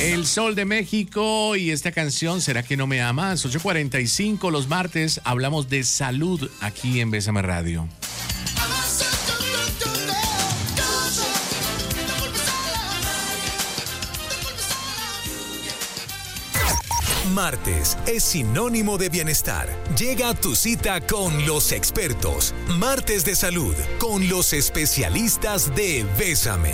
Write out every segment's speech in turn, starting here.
El Sol de México y esta canción, ¿Será que no me amas? 8:45 los martes, hablamos de salud aquí en Bésame Radio. Martes es sinónimo de bienestar. Llega a tu cita con los expertos. Martes de salud con los especialistas de Bésame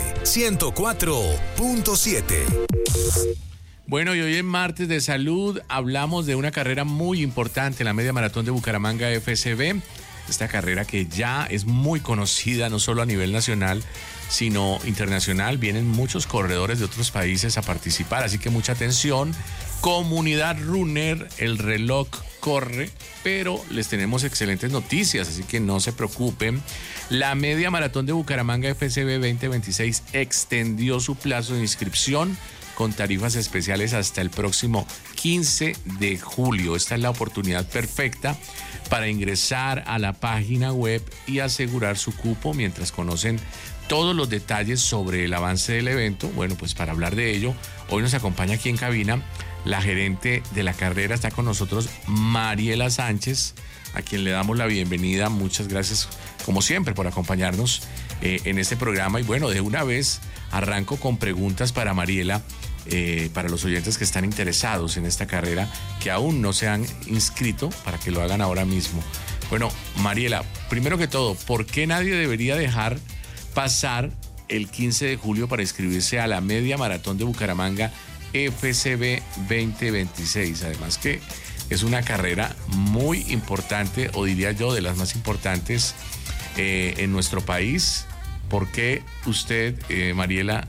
104.7. Bueno, y hoy en Martes de Salud hablamos de una carrera muy importante, la Media Maratón de Bucaramanga FCB. Esta carrera que ya es muy conocida, no solo a nivel nacional, sino internacional. Vienen muchos corredores de otros países a participar, así que mucha atención. Comunidad Runner, el reloj corre, pero les tenemos excelentes noticias, así que no se preocupen. La Media Maratón de Bucaramanga FCB 2026 extendió su plazo de inscripción con tarifas especiales hasta el próximo 15 de julio. Esta es la oportunidad perfecta para ingresar a la página web y asegurar su cupo mientras conocen todos los detalles sobre el avance del evento. Bueno, pues para hablar de ello, hoy nos acompaña aquí en cabina la gerente de la carrera. Está con nosotros Mariela Sánchez, a quien le damos la bienvenida. Muchas gracias, como siempre, por acompañarnos en este programa. Y bueno, de una vez arranco con preguntas para Mariela, para los oyentes que están interesados en esta carrera, que aún no se han inscrito, para que lo hagan ahora mismo. Bueno, Mariela, primero que todo, ¿por qué nadie debería dejar pasar el 15 de julio para inscribirse a la Media Maratón de Bucaramanga FCB 2026? Además que es una carrera muy importante, o diría yo, de las más importantes en nuestro país. ¿Por qué usted, Mariela,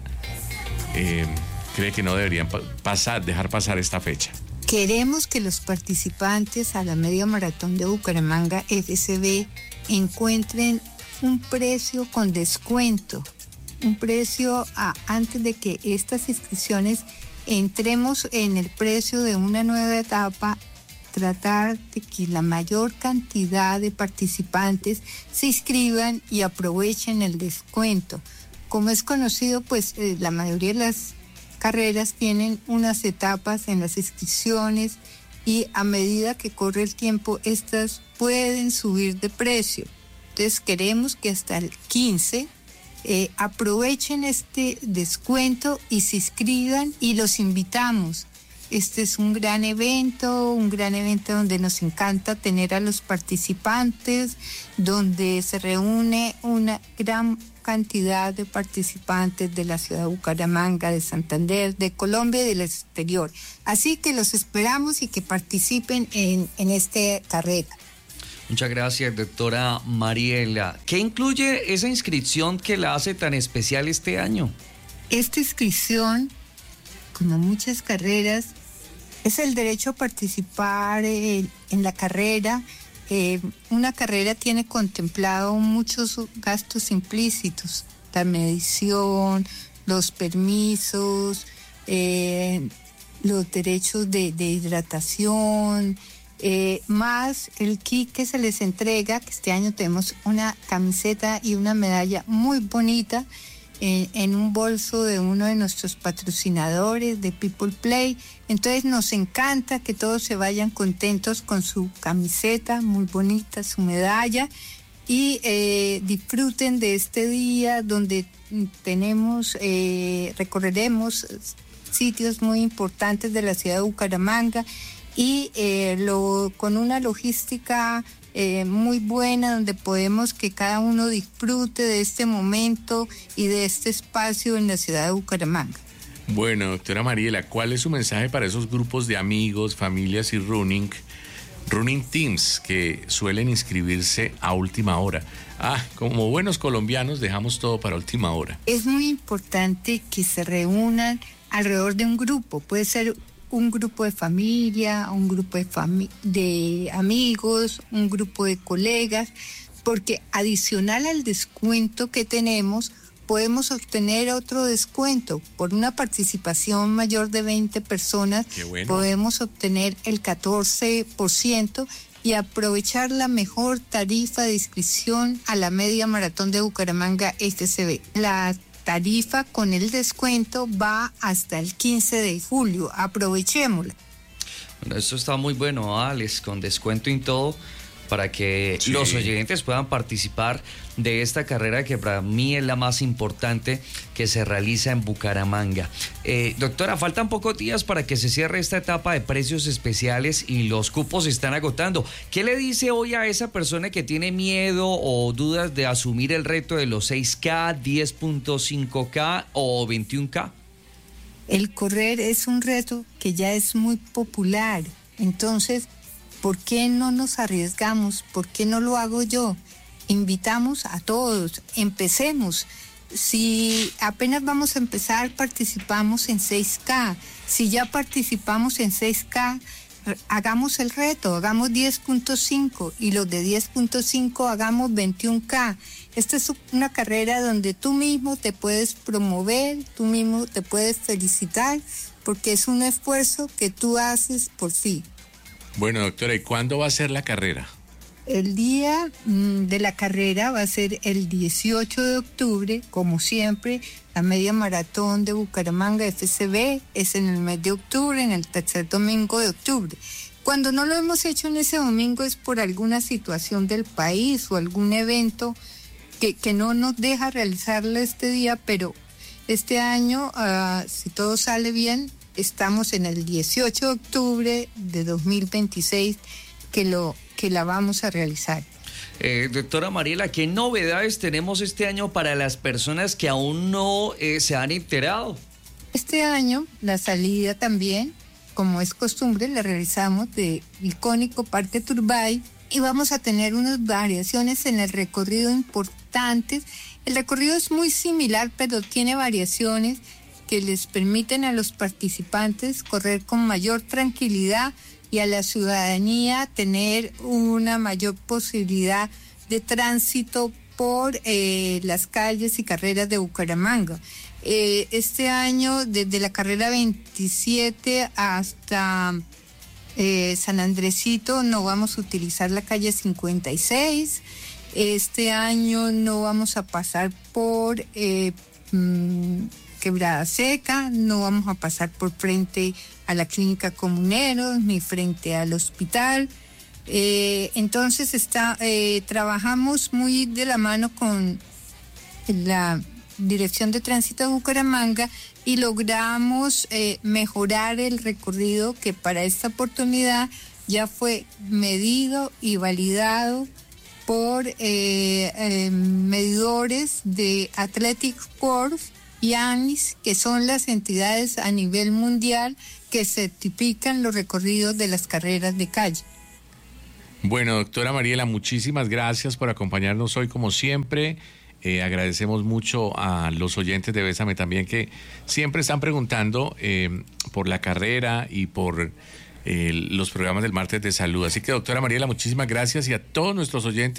cree que no deberían dejar pasar esta fecha? Queremos que los participantes a la Media Maratón de Bucaramanga FCB encuentren un precio con descuento, un precio antes de que estas inscripciones entremos en el precio de una nueva etapa, tratar de que la mayor cantidad de participantes se inscriban y aprovechen el descuento. Como es conocido, pues la mayoría de las carreras tienen unas etapas en las inscripciones y a medida que corre el tiempo, estas pueden subir de precio. Entonces queremos que hasta el 15 aprovechen este descuento y se inscriban, y los invitamos. Este es un gran evento donde nos encanta tener a los participantes, donde se reúne una gran cantidad de participantes de la ciudad de Bucaramanga, de Santander, de Colombia y del exterior. Así que los esperamos y que participen en esta carrera. Muchas gracias, doctora Mariela. ¿Qué incluye esa inscripción que la hace tan especial este año? Esta inscripción, como muchas carreras, es el derecho a participar en la carrera. Una carrera tiene contemplado muchos gastos implícitos, la medición, los permisos, los derechos de hidratación, más el kit que se les entrega, que este año tenemos una camiseta y una medalla muy bonita en un bolso de uno de nuestros patrocinadores de People Play. Entonces nos encanta que todos se vayan contentos con su camiseta muy bonita, su medalla, y disfruten de este día donde recorreremos sitios muy importantes de la ciudad de Bucaramanga, y con una logística muy buena, donde podemos que cada uno disfrute de este momento y de este espacio en la ciudad de Bucaramanga. Bueno, doctora Mariela, ¿cuál es su mensaje para esos grupos de amigos, familias y running teams que suelen inscribirse a última hora? Como buenos colombianos dejamos todo para última hora. Es muy importante que se reúnan alrededor de un grupo. Puede ser un grupo de familia, un grupo de amigos, un grupo de colegas, porque adicional al descuento que tenemos, podemos obtener otro descuento. Por una participación mayor de 20 personas, bueno, podemos obtener el 14% y aprovechar la mejor tarifa de inscripción a la Media Maratón de Bucaramanga FCB. La tarifa con el descuento va hasta el 15 de julio. Aprovechémosla. Bueno, esto está muy bueno, Alex, con descuento y todo, para que los oyentes puedan participar de esta carrera que para mí es la más importante que se realiza en Bucaramanga. Doctora, faltan pocos días para que se cierre esta etapa de precios especiales y los cupos se están agotando. ¿Qué le dice hoy a esa persona que tiene miedo o dudas de asumir el reto de los 6K, 10.5K o 21K? El correr es un reto que ya es muy popular. Entonces, ¿por qué no nos arriesgamos? ¿Por qué no lo hago yo? Invitamos a todos, empecemos. Si apenas vamos a empezar, participamos en 6K. Si ya participamos en 6K, hagamos el reto, hagamos 10.5 y los de 10.5 hagamos 21K. Esta es una carrera donde tú mismo te puedes promover, tú mismo te puedes felicitar, porque es un esfuerzo que tú haces por ti. Bueno, doctora, ¿y cuándo va a ser la carrera? El día de la carrera va a ser el 18 de octubre, como siempre. La media maratón de Bucaramanga FCB es en el mes de octubre, en el tercer domingo de octubre. Cuando no lo hemos hecho en ese domingo es por alguna situación del país o algún evento que no nos deja realizarlo este día, pero este año, si todo sale bien, estamos en el 18 de octubre de 2026 que la vamos a realizar. Doctora Mariela, ¿qué novedades tenemos este año para las personas que aún no se han enterado? Este año la salida también, como es costumbre, la realizamos de icónico Parque Turbay y vamos a tener unas variaciones en el recorrido importantes. El recorrido es muy similar, pero tiene variaciones que les permiten a los participantes correr con mayor tranquilidad y a la ciudadanía tener una mayor posibilidad de tránsito por las calles y carreras de Bucaramanga. Este año, desde la carrera 27 hasta San Andresito, no vamos a utilizar la calle 56. Este año no vamos a pasar por Quebrada Seca, no vamos a pasar por frente a la clínica Comuneros ni frente al hospital. Entonces trabajamos muy de la mano con la Dirección de Tránsito de Bucaramanga y logramos mejorar el recorrido que para esta oportunidad ya fue medido y validado por medidores de Athletic Sports y ANIS, que son las entidades a nivel mundial que certifican los recorridos de las carreras de calle. Bueno, doctora Mariela, muchísimas gracias por acompañarnos hoy como siempre. Agradecemos mucho a los oyentes de Bésame también que siempre están preguntando por la carrera y por los programas del martes de salud. Así que, doctora Mariela, muchísimas gracias y a todos nuestros oyentes.